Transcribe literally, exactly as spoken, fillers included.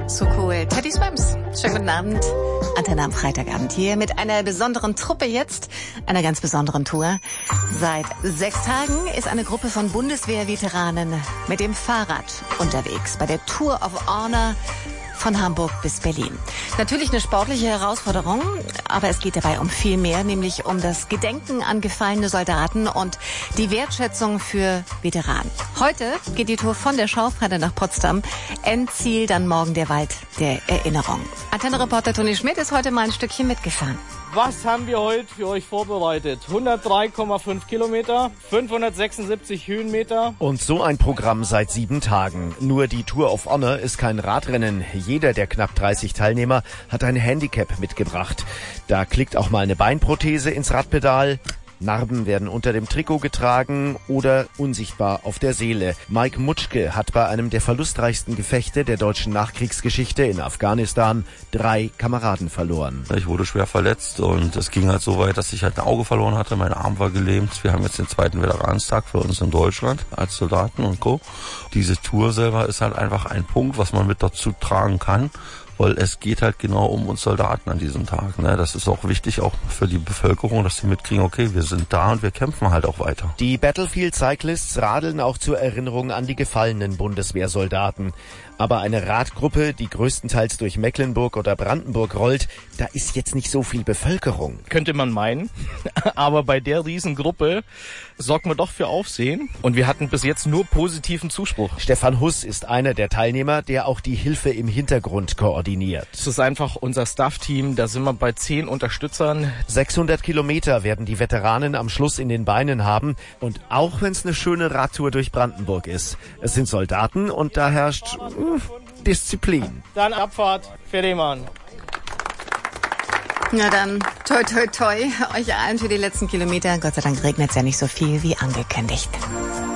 So cool. Teddy Swims. Schönen guten Abend. Antenne am Freitagabend hier mit einer besonderen Truppe jetzt, einer ganz besonderen Tour. Seit sechs Tagen ist eine Gruppe von Bundeswehrveteranen mit dem Fahrrad unterwegs bei der Tour of Honor von Hamburg bis Berlin. Natürlich eine sportliche Herausforderung, aber es geht dabei um viel mehr, nämlich um das Gedenken an gefallene Soldaten und die Wertschätzung für Veteranen. Heute geht die Tour von der Schaufrede nach Potsdam. Endziel dann morgen der Wald der Erinnerung. Antenne-Reporter Toni Schmidt ist heute mal ein Stückchen mitgefahren. Was haben wir heute für euch vorbereitet? hundertdrei Komma fünf Kilometer, fünfhundertsechsundsiebzig Höhenmeter. Und so ein Programm seit sieben Tagen. Nur die Tour of Honor ist kein Radrennen. Jeder der knapp dreißig Teilnehmer hat ein Handicap mitgebracht. Da klickt auch mal eine Beinprothese ins Radpedal. Narben werden unter dem Trikot getragen oder unsichtbar auf der Seele. Mike Mutschke hat bei einem der verlustreichsten Gefechte der deutschen Nachkriegsgeschichte in Afghanistan drei Kameraden verloren. Ich wurde schwer verletzt und es ging halt so weit, dass ich halt ein Auge verloren hatte, mein Arm war gelähmt. Wir haben jetzt den zweiten Veteranentag für uns in Deutschland als Soldaten und Co. Diese Tour selber ist halt einfach ein Punkt, was man mit dazu tragen kann. Weil es geht halt genau um uns Soldaten an diesem Tag. Ne? Das ist auch wichtig, auch für die Bevölkerung, dass sie mitkriegen, okay, wir sind da und wir kämpfen halt auch weiter. Die Battlefield Cyclists radeln auch zur Erinnerung an die gefallenen Bundeswehrsoldaten. Aber eine Radgruppe, die größtenteils durch Mecklenburg oder Brandenburg rollt, da ist jetzt nicht so viel Bevölkerung. Könnte man meinen, aber bei der Riesengruppe sorgen wir doch für Aufsehen. Und wir hatten bis jetzt nur positiven Zuspruch. Stefan Huss ist einer der Teilnehmer, der auch die Hilfe im Hintergrund koordiniert. Das ist einfach unser Staff-Team, da sind wir bei zehn Unterstützern. sechshundert Kilometer werden die Veteranen am Schluss in den Beinen haben. Und auch wenn es eine schöne Radtour durch Brandenburg ist, es sind Soldaten und da herrscht uh, Disziplin. Dann Abfahrt, fertig machen. Na dann, toi toi toi, euch allen für die letzten Kilometer. Gott sei Dank regnet es ja nicht so viel wie angekündigt.